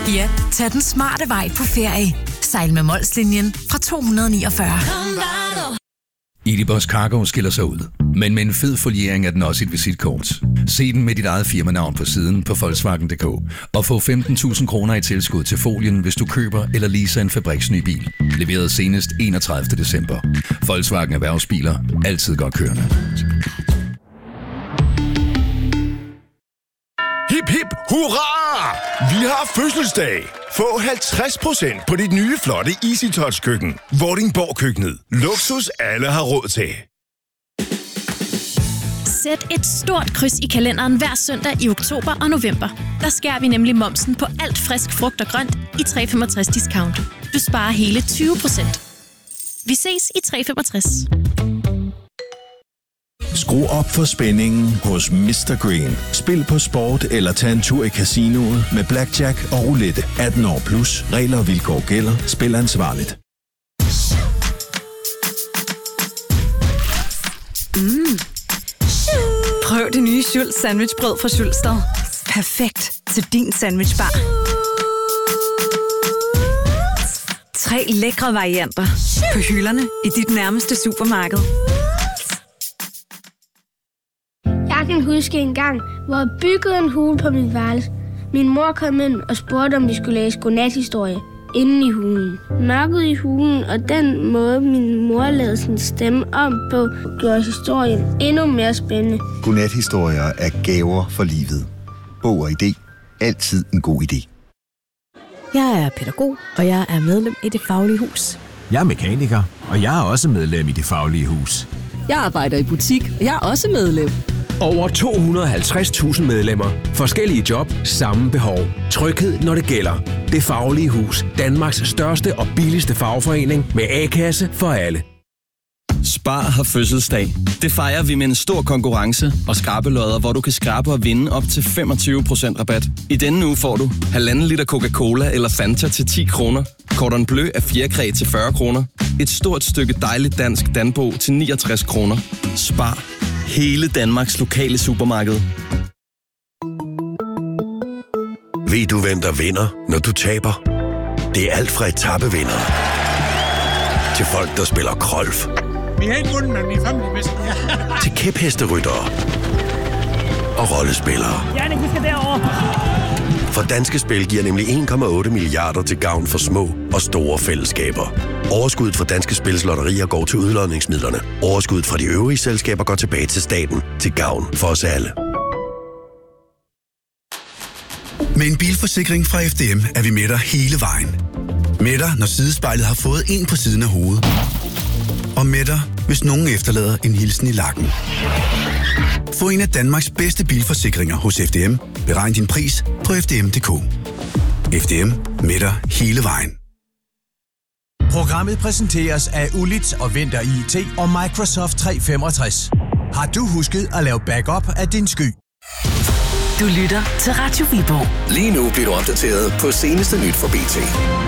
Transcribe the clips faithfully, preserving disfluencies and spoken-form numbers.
Ja, tag den smarte vej på ferie. Sejl med Molslinjen fra to hundrede og niogfyrre. Edibus Cargo skiller sig ud, men med en fed foliering er den også et visitkort. Se den med dit eget firmanavn på siden på Volkswagen punktum d k og få femten tusind kroner i tilskud til folien, hvis du køber eller leaser en fabriksny bil. Leveret senest enogtredivte december. Volkswagen Erhvervsbiler. Altid godt kørende. Hip hip hurra! Vi har fødselsdag! Få halvtreds procent på dit nye flotte EasyTouch køkken. Vordingborg Køkkenet. Luksus alle har råd til. Sæt et stort kryds i kalenderen hver søndag i oktober og november. Der skærer vi nemlig momsen på alt frisk frugt og grønt i tre femogtres discount. Du sparer hele tyve procent. Vi ses i tre femogtres. Skru op for spændingen hos mister Green. Spil på sport eller tag en tur i casinoet med blackjack og roulette. atten år plus. Regler og vilkår gælder. Spil ansvarligt. Mm. Prøv det nye Schultz sandwichbrød fra Schultzstad. Perfekt til din sandwichbar. Tre lækre varianter på hylderne i dit nærmeste supermarked. Jeg kan huske en gang, hvor jeg byggede en hule på mit værelse. Min mor kom ind og spurgte, om vi skulle læse godnathistorie inde i hulen. Mørket i hulen og den måde, min mor lavede sin stemme om på, gjorde historien endnu mere spændende. Godnathistorier er gaver for livet. Bog og idé. Altid en god idé. Jeg er pædagog, og jeg er medlem i Det Faglige Hus. Jeg er mekaniker, og jeg er også medlem i Det Faglige Hus. Jeg arbejder i butik, og jeg er også medlem. Over to hundrede og halvtreds tusind medlemmer. Forskellige job, samme behov. Tryghed, når det gælder. Det Faglige Hus. Danmarks største og billigste fagforening med A-kasse for alle. Spar har fødselsdag. Det fejrer vi med en stor konkurrence og skrabelodder, hvor du kan skrabe og vinde op til femogtyve procent rabat. I denne uge får du halvanden liter Coca-Cola eller Fanta til ti kroner. Cordon Bleu af fjerkræ til fyrre kroner. Et stort stykke dejligt dansk Danbo til niogtres kroner. Spar. Hele Danmarks lokale supermarked. Ved du, hvem der vinder, når du taber? Det er alt fra etappevinder til folk, der spiller golf. Vi har ikke vundet, men vi er fandme bedst. Til kæphesteryttere og rollespillere. Jannik, vi skal derover. For Danske Spil giver nemlig en komma otte milliarder til gavn for små og store fællesskaber. Overskuddet fra Danske Spils lotterier går til udlodningsmidlerne. Overskuddet fra de øvrige selskaber går tilbage til staten til gavn for os alle. Med en bilforsikring fra F D M er vi med dig hele vejen. Med dig, når sidespejlet har fået en på siden af hovedet. Og med dig, hvis nogen efterlader en hilsen i lakken. Få en af Danmarks bedste bilforsikringer hos F D M. Beregn din pris på f d m punktum d k. F D M. Med dig hele vejen. Programmet præsenteres af Ulit og Vinter I T og Microsoft tre femogtres. Har du husket at lave backup af din sky? Du lytter til Radio Viborg. Lige nu bliver du opdateret på seneste nyt fra B T.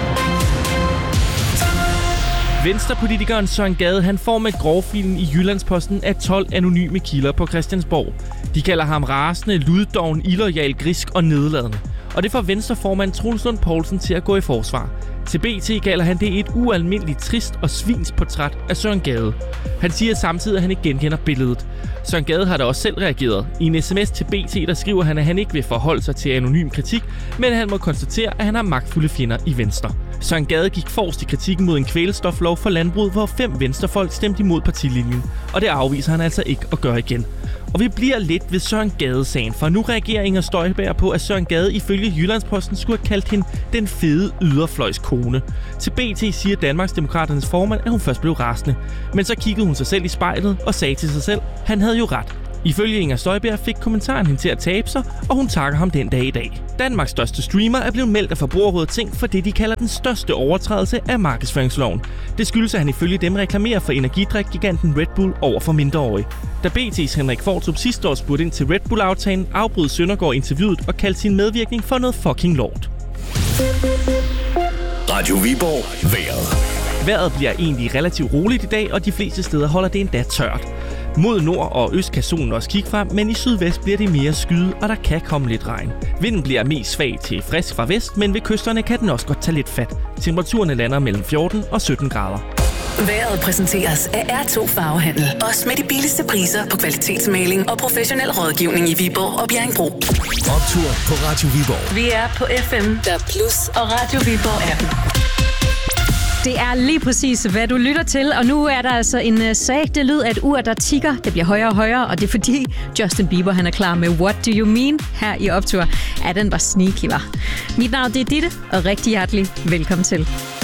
Venstrepolitikeren Søren Gade, han får med grovfilen i Jyllandsposten af tolv anonyme kilder på Christiansborg. De kalder ham rasende, luddoven, illoyal, grisk og nedladende. Og det får Venstreformand Troels Lund Poulsen til at gå i forsvar. Til B T kalder han det et ualmindeligt trist og svins portræt af Søren Gade. Han siger samtidig, at han ikke genkender billedet. Søren Gade har da også selv reageret. I en sms til B T, der skriver han, at han ikke vil forholde sig til anonym kritik, men han må konstatere, at han har magtfulde fjender i Venstre. Søren Gade gik forrest i kritikken mod en kvælstoflov for landbruget, hvor fem venstrefolk stemte imod partilinjen. Og det afviser han altså ikke at gøre igen. Og vi bliver lidt ved Søren Gade-sagen, for nu reagerer Inger Støjberg på, at Søren Gade ifølge Jyllandsposten skulle have kaldt hende den fede yderfløjs kone. Til B T siger Danmarksdemokraternes formand, at hun først blev rasende. Men så kiggede hun sig selv i spejlet og sagde til sig selv, at han havde jo ret. Ifølge Inger Støjberg fik kommentaren hende til at tabe sig, og hun takker ham den dag i dag. Danmarks største streamer er blevet meldt af Forbrugerrådet Tænk for det, de kalder den største overtrædelse af markedsføringsloven. Det skyldes, at han ifølge dem reklamerer for energidrik-giganten Red Bull over for mindreårige. Da B T's Henrik Fortrup sidste år spurgte ind til Red Bull-aftalen, afbrød Søndergaard interviewet og kaldte sin medvirkning for noget fucking lort. Radio Viborg. Vejret. Vejret bliver egentlig relativt roligt i dag, og de fleste steder holder det endda tørt. Mod nord og øst kan solen også kigge frem, men i sydvest bliver det mere skyet, og der kan komme lidt regn. Vinden bliver mest svag til frisk fra vest, men ved kysterne kan den også godt tage lidt fat. Temperaturerne lander mellem fjorten og sytten grader. Vejret præsenteres af R to Farvehandel. Også med de billigste priser på kvalitetsmaling og professionel rådgivning i Viborg og Bjerringbro. Optur på Radio Viborg. Vi er på F M, der Plus og Radio Viborg appen. Det er lige præcis, hvad du lytter til, og nu er der altså en uh, sagte lyd af et ur, der tikker. Det bliver højere og højere, og det er fordi Justin Bieber han er klar med What Do You Mean her i Optur. Ja, den var sneaky, var. Mit navn det er Ditte, og rigtig hjertelig velkommen til.